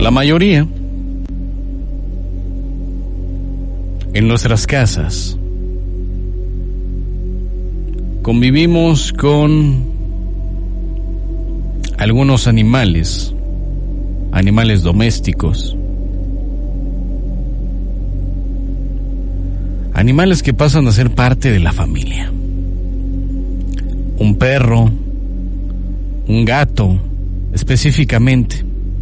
La mayoría, en nuestras casas, convivimos con algunos animales domésticos, animales que pasan a ser parte de la familia. Un perro, un gato, específicamente.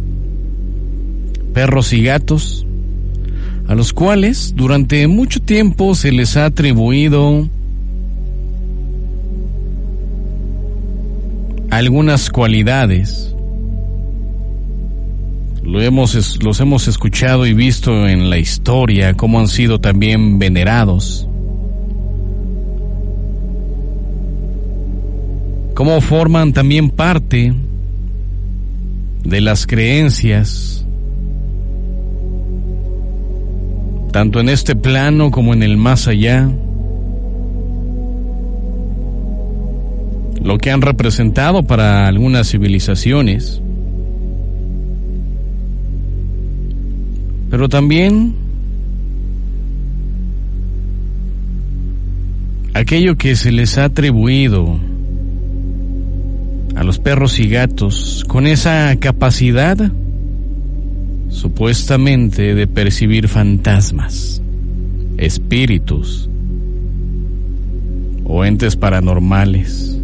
Perros y gatos a los cuales durante mucho tiempo se les ha atribuido algunas cualidades. Los hemos escuchado y visto en la historia, cómo han sido también venerados, cómo forman también parte de las creencias, tanto en este plano como en el más allá, lo que han representado para algunas civilizaciones, pero también aquello que se les ha atribuido a los perros y gatos con esa capacidad supuestamente de percibir fantasmas, espíritus o entes paranormales.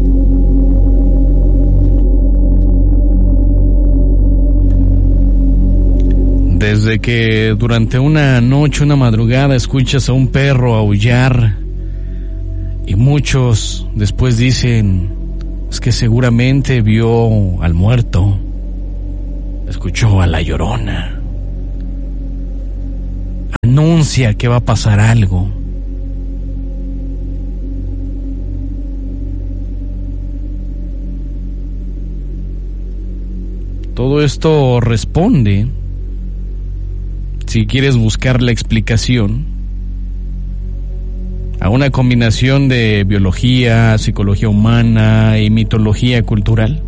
Desde que durante una noche, una madrugada, escuchas a un perro aullar y muchos después dicen, es que seguramente vio al muerto, escuchó a la Llorona, anuncia que va a pasar algo. Todo esto responde, si quieres buscar la explicación, a una combinación de biología, psicología humana y mitología cultural.